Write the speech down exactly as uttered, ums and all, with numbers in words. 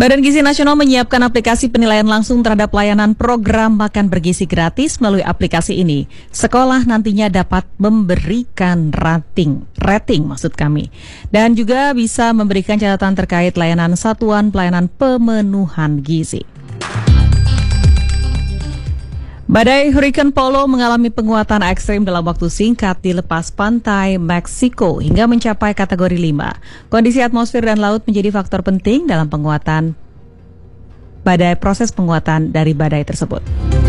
Badan Gizi Nasional menyiapkan aplikasi penilaian langsung terhadap layanan program makan bergizi gratis melalui aplikasi ini. Sekolah nantinya dapat memberikan rating, rating maksud kami, dan juga bisa memberikan catatan terkait layanan satuan pelayanan pemenuhan gizi. Badai Hurricane Paulo mengalami penguatan ekstrim dalam waktu singkat di lepas pantai Meksiko hingga mencapai kategori lima. Kondisi atmosfer dan laut menjadi faktor penting dalam penguatan badai proses penguatan dari badai tersebut.